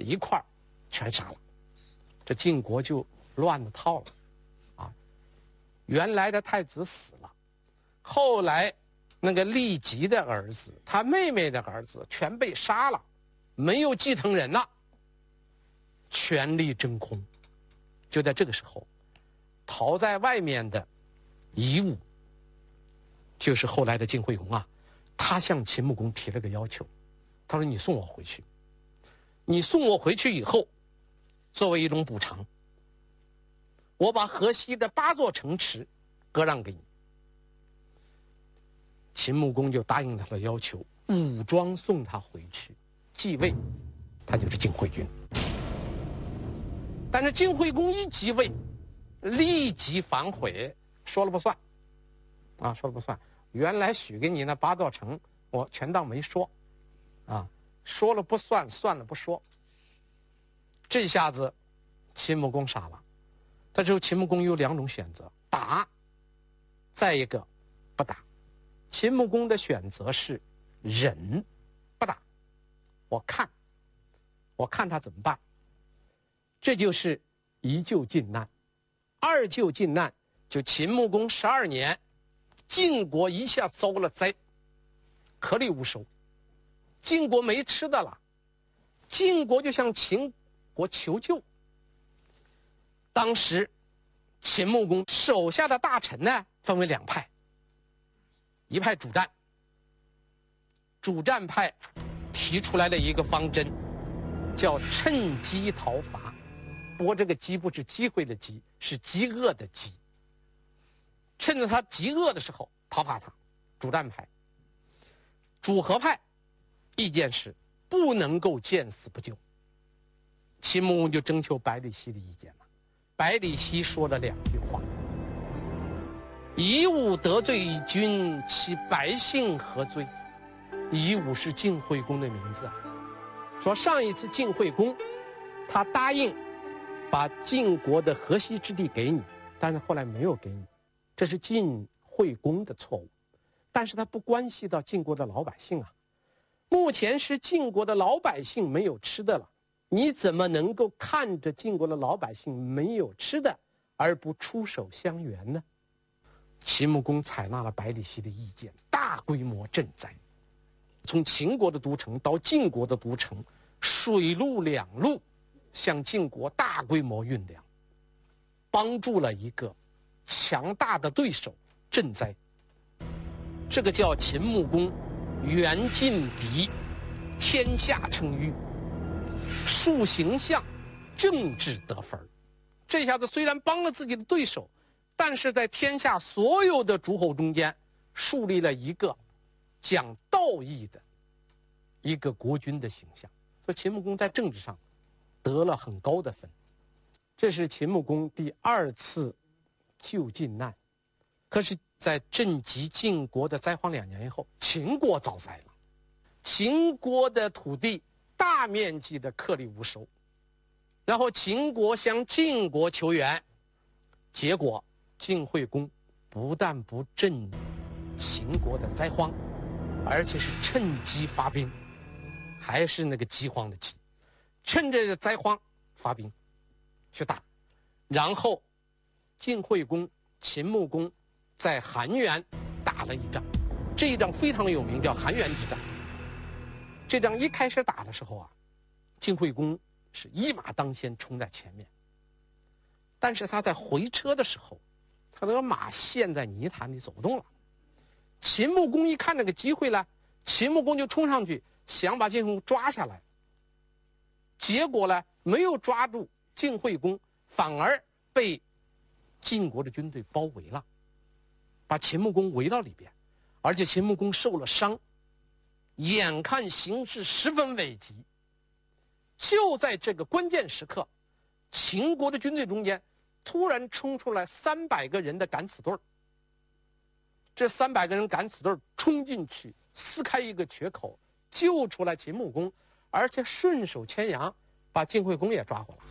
一块儿全杀了，这晋国就乱了套了啊！原来的太子死了，后来那个郦吉的儿子，他妹妹的儿子全被杀了，没有继承人了，权力真空。就在这个时候，逃在外面的夷吾，就是后来的晋惠公啊，他向秦穆公提了个要求，他说：“你送我回去，你送我回去以后，作为一种补偿，我把河西的8座城池割让给你。”秦穆公就答应他的要求，武装送他回去继位，他就是晋惠君。但是晋惠公一即位，立即反悔，说了不算啊，说了不算。原来许给你那8座城，我全当没说啊，说了不算，算了不说。这下子秦穆公傻了。这时候秦穆公有2种选择，打，再一个不打。秦穆公的选择是忍，不打，我看他怎么办。这就是一救晋难。2救晋难，就秦穆公12年，晋国一下遭了灾，颗粒无收，晋国没吃的了，晋国就向秦国求救。当时秦穆公手下的大臣呢，分为2派，一派主战，主战派提出来的一个方针叫趁机讨伐。不过这个机不是机会的机，是饥饿的饥。趁着他饥饿的时候讨伐他，主战派。主和派意见是不能够见死不救。秦穆公就征求百里奚的意见了。百里奚说了2句话：夷吾得罪君，其百姓何罪？夷吾是晋惠公的名字啊。说上一次晋惠公他答应把晋国的河西之地给你，但是后来没有给你，这是晋惠公的错误。但是他不关系到晋国的老百姓啊。目前是晋国的老百姓没有吃的了，你怎么能够看着晋国的老百姓没有吃的而不出手相援呢？秦穆公采纳了百里奚的意见，大规模赈灾，从秦国的都城到晋国的都城，水陆2路向晋国大规模运粮，帮助了一个强大的对手赈灾。这个叫秦穆公援晋敌，天下称誉，树形象，政治得分。这下子虽然帮了自己的对手，但是在天下所有的诸侯中间树立了一个讲道义的一个国君的形象。所以秦穆公在政治上得了很高的分。这是秦穆公第2次救晋难。可是在赈济晋国的灾荒2年以后，秦国遭灾了，秦国的土地大面积的颗粒无收，然后秦国向晋国求援，结果晋惠公不但不赈秦国的灾荒，而且是趁机发兵，还是那个饥荒的饥，趁着灾荒发兵去打。然后晋惠公、秦穆公在韩原打了一仗，这一仗非常有名，叫韩原之战。这仗一开始打的时候啊，晋惠公是一马当先冲在前面，但是他在回车的时候，他那个马陷在泥潭里走不动了。秦穆公一看那个机会了，秦穆公就冲上去想把晋惠公抓下来，结果呢没有抓住晋惠公，反而被晋国的军队包围了，把秦穆公围到里边，而且秦穆公受了伤，眼看形势十分危急。就在这个关键时刻，秦国的军队中间突然冲出来300个人的敢死队。这300个人敢死队冲进去，撕开一个缺口，救出来秦穆公，而且顺手牵羊把晋惠公也抓回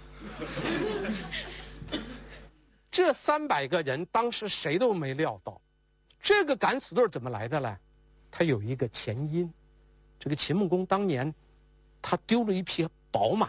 来。这300个人当时谁都没料到，这个敢死队怎么来的呢？他有一个前因。这个秦穆公当年他丢了一匹宝马，